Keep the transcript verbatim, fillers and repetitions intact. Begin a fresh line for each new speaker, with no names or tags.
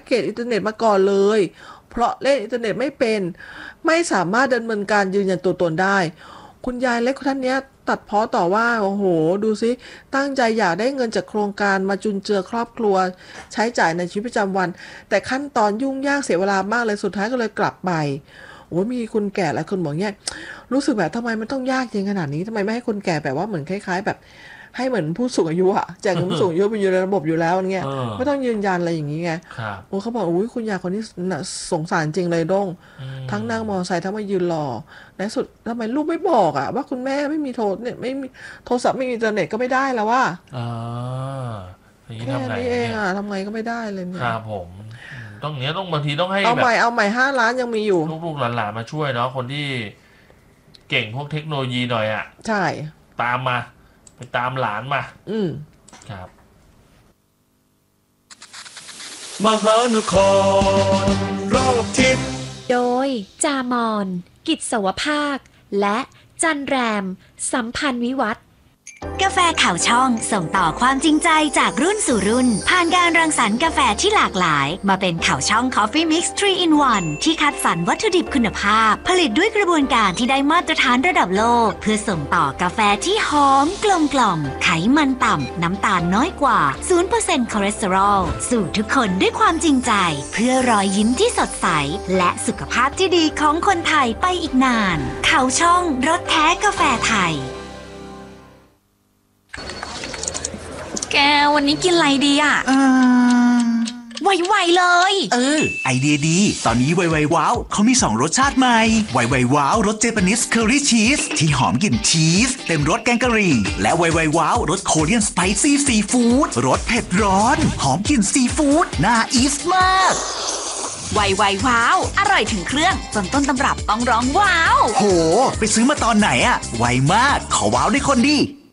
เกจอินเทอร์เน็ตมาก่อนเลยเพราะเล่นอินเทอร์เน็ตไม่เป็นไม่สามารถดำเนินการยืนยันตัวตนได้คุณยายเล็กท่านนี้ตัดพ้อต่อว่าโอ้โหดูสิตั้งใจอยากได้เงินจากโครงการมาจุนเจือครอบครัวใช้จ่ายในชีวิตประจำวันแต่ขั้นตอนยุ่งยากเสียเวลามากเลยสุดท้ายก็เลยกลับไปโอ้มีคุณแก่หลายคนบอกเนี่ยรู้สึกแบบทำไมมันต้องยากเย็นขนาดนี้ทำไมไม่ให้คนแก่แบบว่าเหมือนคล้ายๆแบบให้เหมือนผู้สูงอายุอะแจกเงินผู้สูงอายุไปอยู่ในระบบอยู่แล้วเงี้ยไม่ต้องยืนยันอะไรอย่างนี้ไงโอ้เขาบอกอุ้ยคุณยายคนนี้สงสารจริงเลยด้งทั้งนั่งมอเตอร์ไซค์ทั้งมายืนรอในสุดทำไมลูกไม่บอกอะว่าคุณแม่ไม่มีโทรเนี่ยไม่มีโทรศัพท์ไม่มีอินเทอร์เน็ตก็ไม่ได้แล้วว่าแค่นี้เองอะทำไงก็ไม่ได้เลยเนี่ย
ครับผมต้องเนี้ยต้องบางทีต้องให้
เอาใหม่เอาใหม่ห้าล้านยังมีอยู่
ลูกๆหลานๆมาช่วยเนาะคนที่เก่งพวกเทคโนโลยีหน่อยอะ
ใช่
ตามมาไปตามหลานมา
อืม
ครับ
มหานครรอบทิศ
โดยจามอนกิจสวภาคและจันแรมสัมพันธ์วิวัฒน์
กาแฟข่าวช่องส่งต่อความจริงใจจากรุ่นสู่รุ่นผ่านการรังสรรค์กาแฟที่หลากหลายมาเป็นข่าวช่อง Coffee Mix ทรี in วัน ที่คัดสรรวัตถุดิบคุณภาพผลิตด้วยกระบวนการที่ได้มาตรฐานระดับโลกเพื่อส่งต่อกาแฟที่หอมกลมกล่อมไขมันต่ำน้ำตาลน้อยกว่า ศูนย์เปอร์เซ็นต์ คอเลสเตอรอลสู่ทุกคนด้วยความจริงใจเพื่อรอยยิ้มที่สดใสและสุขภาพที่ดีของคนไทยไปอีกนานข่าวช่องรสแท้กาแฟไทย
แกวันนี้กินอะไรดีอ่ะไวๆเลย
เออไอเดียดีตอนนี้ไวๆว้าวเขามีสองรสชาติใหม่ไวๆว้าวรสเจแปนิสเคอรี่ชีสที่หอมกลิ่นชีสเต็มรสแกงกะหรี่และไวๆว้าวรสโคเรียนสไปซี่ซีฟู้ดรสเผ็ดร้อนหอมกลิ่นซีฟู้ดน่าอีสมาก
ไวๆว้าวอร่อยถึงเครื่องจนต้นตำรับต้องร้องว้าว
โหไปซื้อมาตอนไหนอะไวมากขอว้าวได้คนดี